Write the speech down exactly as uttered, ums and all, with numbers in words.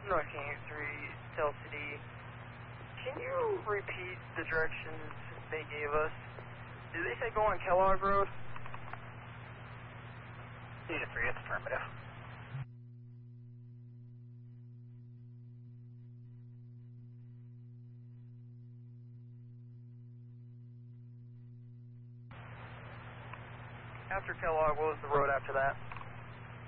North King three, Delta D. Can you repeat the directions they gave us? Did they say go on Kellogg Road? Data three, it's affirmative. After Kellogg, what was the road after that?